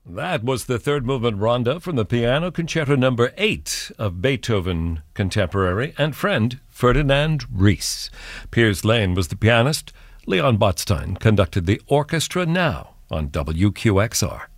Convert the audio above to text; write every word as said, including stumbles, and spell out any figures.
That was the third movement rondo from the piano concerto number eight of Beethoven contemporary and friend Ferdinand Ries. Piers Lane was the pianist. Leon Botstein conducted the orchestra. Now on W Q X R.